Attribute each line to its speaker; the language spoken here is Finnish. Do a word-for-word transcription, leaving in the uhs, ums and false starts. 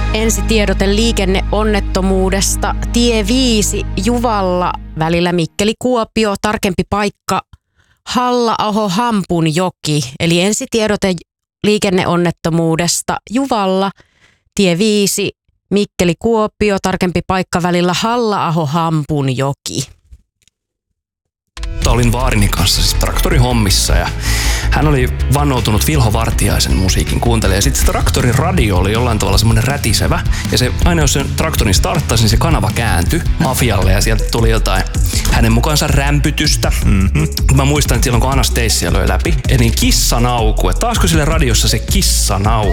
Speaker 1: Ensitiedote liikenneonnettomuudesta. Tie viisi Juvalla välillä Mikkeli-Kuopio. Tarkempi paikka Halla-aho-Hampunjoki. Eli ensitiedote liikenneonnettomuudesta Juvalla. Tie viisi Mikkeli-Kuopio. Tarkempi paikka välillä Halla-aho-Hampunjoki.
Speaker 2: Olin vaarini kanssa siis traktorihommissa ja hän oli vannoutunut Vilho Vartiaisen musiikin kuuntelija. Ja sitten se traktorin radio oli jollain tavalla semmoinen rätisevä. Ja se, aina jos sen traktorin starttasi, niin se kanava kääntyi mafialle ja sieltä tuli jotain hänen mukaansa rämpytystä. Mm-hmm. Mä muistan, että silloin kun Anastasia löi läpi, niin kissanauku. Että taasko sille radiossa se kissanauku?